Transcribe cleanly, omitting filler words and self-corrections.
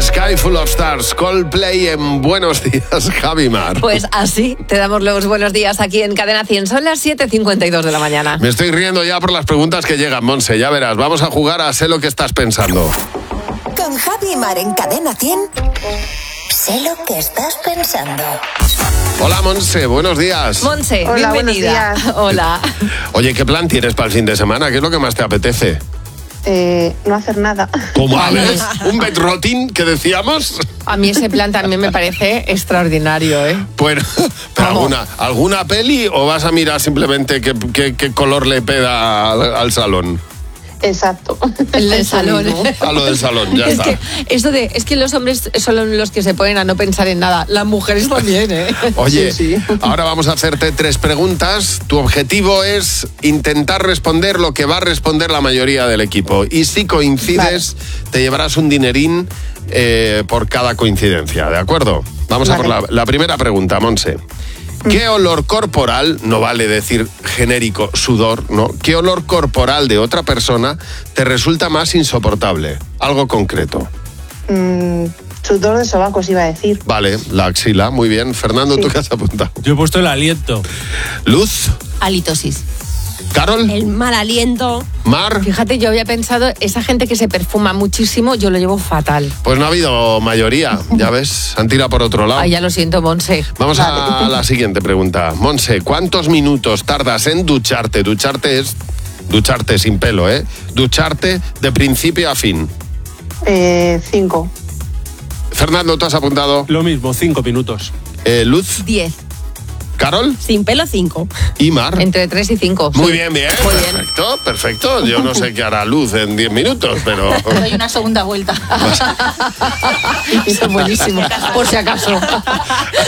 Sky Full of Stars, Coldplay en Buenos Días, Javi Mar. Pues así te damos los buenos días aquí en Cadena 100. Son las 7:52 de la mañana. Me estoy riendo ya por las preguntas que llegan, Monse. Ya verás, vamos a jugar a Sé lo que estás pensando. Con Javi Mar en Cadena 100. Sé lo que estás pensando. Hola, Monse, buenos días. Monse, Hola, bienvenida. buenos días. Hola. Oye, ¿qué plan tienes para el fin de semana? ¿Qué es lo que más te apetece? No hacer nada. ¿Cómo ves? ¿Un bedrotting que decíamos? A mí ese plan también me parece extraordinario, ¿eh? Bueno, pero ¿alguna peli o vas a mirar simplemente qué color le pega al salón? Exacto. El del salón. A lo del salón, ya está. Es que los hombres son los que se ponen a no pensar en nada. Las mujeres también, ¿eh? Oye, Sí. ahora vamos a hacerte 3 preguntas. Tu objetivo es intentar responder lo que va a responder la mayoría del equipo. Y si coincides, te llevarás un dinerín por cada coincidencia, ¿de acuerdo? Vamos a por la primera pregunta, Monse. ¿Qué olor corporal, no vale decir genérico sudor, ¿no? ¿Qué olor corporal de otra persona te resulta más insoportable? Algo concreto. Sudor de sobacos iba a decir. Vale, la axila, muy bien. Fernando, Sí. ¿tú qué has apuntado? Yo he puesto el aliento. Luz, Halitosis. Carol, El mal aliento. Mar. Fíjate, yo había pensado, esa gente que se perfuma muchísimo, yo lo llevo fatal. Pues no ha habido mayoría, ya ves, han tirado por otro lado. Ay, ya lo siento, Monse. Vamos a la siguiente pregunta. Monse, ¿cuántos minutos tardas en ducharte? Ducharte es ducharte sin pelo, ¿eh? Ducharte de principio a fin. 5. Fernando, ¿tú has apuntado? Lo mismo, 5 minutos. Luz, 10. Carol Sin pelo, 5. y Mar. Entre 3 y 5. Muy bien, bien. Muy bien. Perfecto, perfecto. Yo no sé qué hará Luz en 10 minutos, pero... Doy una segunda vuelta. Eso es buenísimo. Por si acaso.